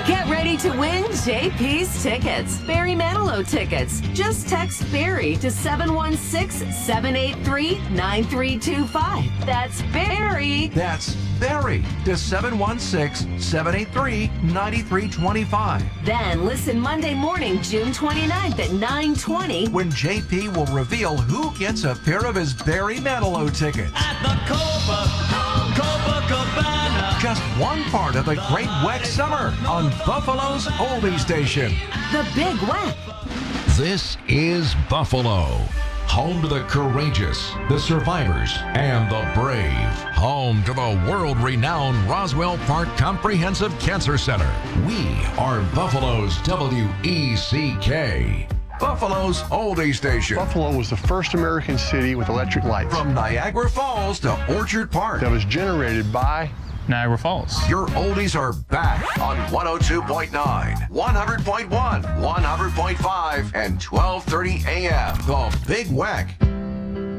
Get ready to win JP's tickets. Barry Manilow tickets. Just text Barry to 716-783-9325. That's Barry. That's Barry to 716-783-9325. Then listen Monday morning, June 29th at 9:20 when JP will reveal who gets a pair of his Barry Manilow tickets. At the Copacabana. Just one part of the Great Weck Summer on Buffalo's oldie station. The Big Weck. This is Buffalo, home to the courageous, the survivors, and the brave. Home to the world-renowned Roswell Park Comprehensive Cancer Center. We are Buffalo's WECK. Buffalo's oldie station. Buffalo was the first American city with electric lights. From Niagara Falls to Orchard Park. That was generated by Niagara Falls. Your oldies are back on 102.9, 100.1, 100.5, and 1230 AM. The Big Weck.